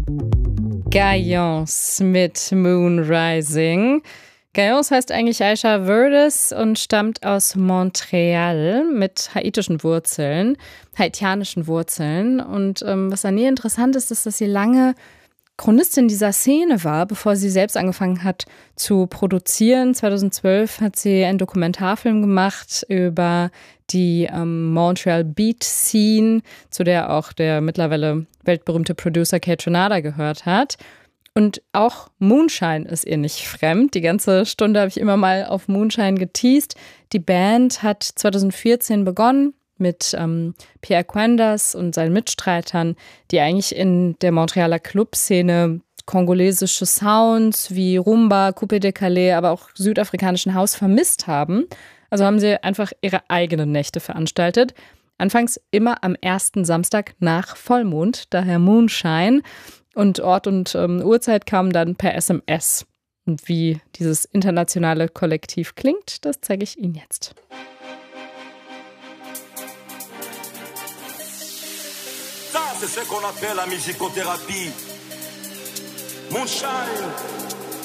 Gayance mit Moon Rising. Gayance heißt eigentlich Aisha Verdes und stammt aus Montreal mit haitianischen Wurzeln. Und was an ihr interessant ist, ist, dass sie lange Chronistin dieser Szene war, bevor sie selbst angefangen hat zu produzieren. 2012 hat sie einen Dokumentarfilm gemacht über die Montreal Beat Scene, zu der auch der mittlerweile weltberühmte Producer Kaytranada gehört hat. Und auch Moonshine ist ihr nicht fremd. Die ganze Stunde habe ich immer mal auf Moonshine geteased. Die Band hat 2014 begonnen mit Pierre Quenders und seinen Mitstreitern, die eigentlich in der Montrealer Clubszene kongolesische Sounds wie Rumba, Coupé décalé, aber auch südafrikanischen House vermisst haben. Also haben sie einfach ihre eigenen Nächte veranstaltet. Anfangs immer am ersten Samstag nach Vollmond, daher Moonshine. Und Ort und Uhrzeit kamen dann per SMS. Und wie dieses internationale Kollektiv klingt, das zeige ich Ihnen jetzt. Ça, c'est ce qu'on appelle la musicothérapie. Moonshine.